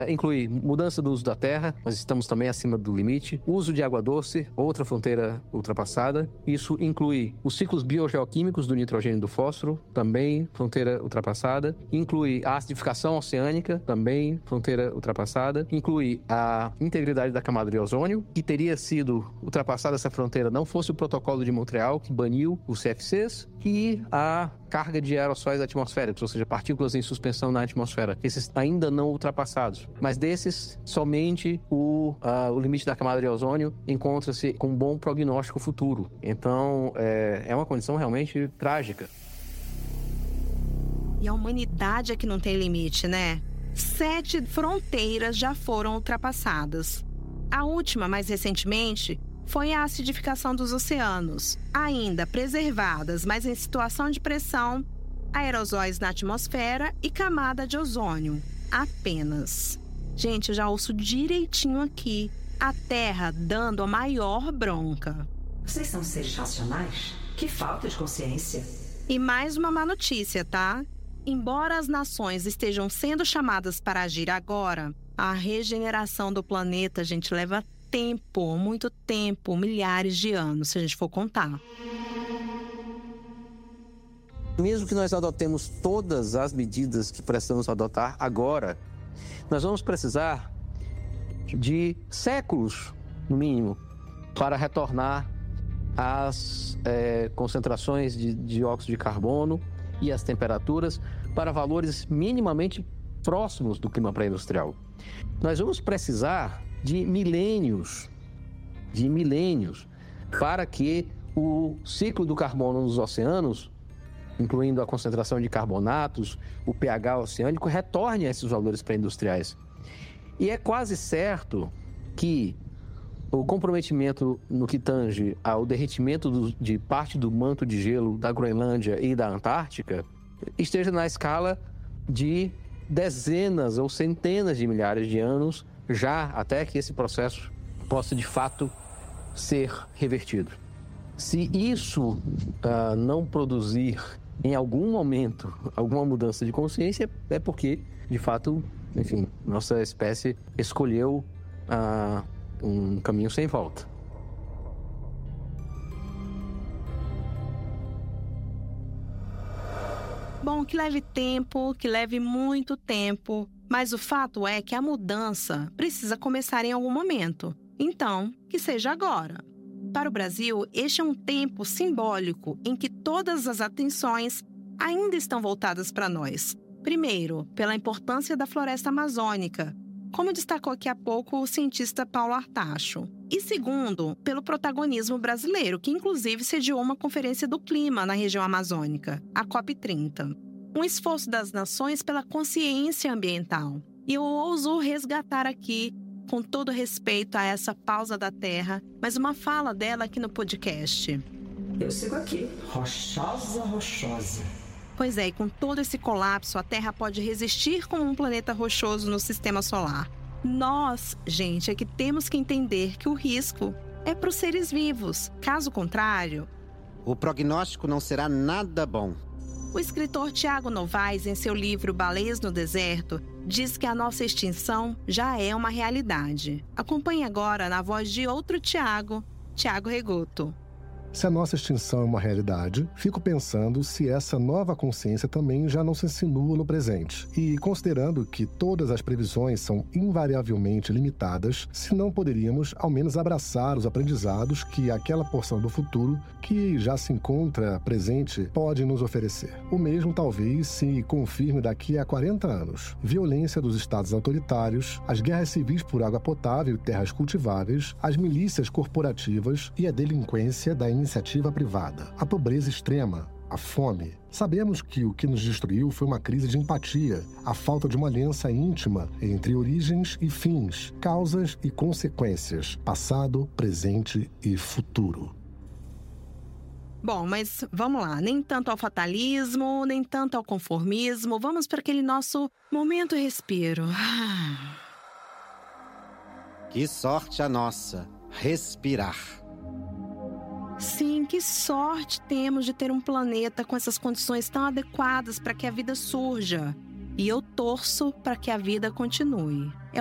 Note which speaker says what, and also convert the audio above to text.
Speaker 1: Inclui mudança do uso da terra, nós estamos também acima do limite. Uso de água doce, outra fronteira ultrapassada. Isso inclui os ciclos biogeoquímicos do nitrogênio e do fósforo, também fronteira ultrapassada. Inclui a acidificação oceânica, também fronteira ultrapassada. Inclui a integridade da camada de ozônio, que teria sido ultrapassada essa fronteira não fosse o protocolo de Montreal, que baniu os CFCs, e a carga de aerossóis atmosféricos, ou seja, partículas em suspensão na atmosfera. Esses ainda não ultrapassados. Mas desses, somente o limite da camada de ozônio encontra-se com um bom prognóstico futuro. Então, é uma condição realmente trágica.
Speaker 2: E a humanidade é que não tem limite, né? 7 fronteiras já foram ultrapassadas. A última, mais recentemente, foi a acidificação dos oceanos, ainda preservadas, mas em situação de pressão, aerosóis na atmosfera e camada de ozônio. Apenas. Gente, eu já ouço direitinho aqui. A Terra dando a maior bronca.
Speaker 3: Vocês são seres racionais? Que falta de consciência.
Speaker 2: E mais uma má notícia, tá? Embora as nações estejam sendo chamadas para agir agora, a regeneração do planeta, gente, leva tempo, muito tempo, milhares de anos, se a gente for contar.
Speaker 1: Mesmo que nós adotemos todas as medidas que precisamos adotar agora, nós vamos precisar de séculos, no mínimo, para retornar às concentrações de dióxido de carbono e as temperaturas para valores minimamente próximos do clima pré-industrial. Nós vamos precisar de milênios para que o ciclo do carbono nos oceanos, incluindo a concentração de carbonatos, o pH oceânico, retorne a esses valores pré-industriais. E é quase certo que o comprometimento no que tange ao derretimento de parte do manto de gelo da Groenlândia e da Antártica esteja na escala de dezenas ou centenas de milhares de anos, já até que esse processo possa de fato ser revertido. Se isso não produzir em algum momento alguma mudança de consciência, é porque, de fato, enfim, nossa espécie escolheu um caminho sem volta.
Speaker 2: Bom, que leve tempo, que leve muito tempo, mas o fato é que a mudança precisa começar em algum momento. Então, que seja agora. Para o Brasil, este é um tempo simbólico em que todas as atenções ainda estão voltadas para nós. Primeiro, pela importância da floresta amazônica, como destacou aqui há pouco o cientista Paulo Artacho. E segundo, pelo protagonismo brasileiro, que inclusive sediou uma conferência do clima na região amazônica, a COP30. Um esforço das nações pela consciência ambiental. E eu ouso resgatar aqui, com todo respeito a essa pausa da Terra, mas uma fala dela aqui no podcast.
Speaker 3: Eu sigo aqui, rochosa.
Speaker 2: Pois é, e com todo esse colapso, a Terra pode resistir como um planeta rochoso no sistema solar. Nós, gente, é que temos que entender que o risco é para os seres vivos. Caso contrário,
Speaker 4: o prognóstico não será nada bom.
Speaker 2: O escritor Tiago Novaes, em seu livro Baleias no Deserto, diz que a nossa extinção já é uma realidade. Acompanhe agora na voz de outro Tiago, Tiago Regoto.
Speaker 5: Se a nossa extinção é uma realidade, fico pensando se essa nova consciência também já não se insinua no presente. E considerando que todas as previsões são invariavelmente limitadas, se não poderíamos ao menos abraçar os aprendizados que aquela porção do futuro que já se encontra presente pode nos oferecer. O mesmo talvez se confirme daqui a 40 anos. Violência dos estados autoritários, as guerras civis por água potável e terras cultiváveis, as milícias corporativas e a delinquência da iniciativa privada, a pobreza extrema, a fome. Sabemos que o que nos destruiu foi uma crise de empatia, a falta de uma aliança íntima entre origens e fins, causas e consequências, passado, presente e futuro.
Speaker 2: Bom, mas vamos lá, nem tanto ao fatalismo, nem tanto ao conformismo, vamos para aquele nosso momento respiro.
Speaker 4: Que sorte a nossa, respirar.
Speaker 2: Sim, que sorte temos de ter um planeta com essas condições tão adequadas para que a vida surja. E eu torço para que a vida continue.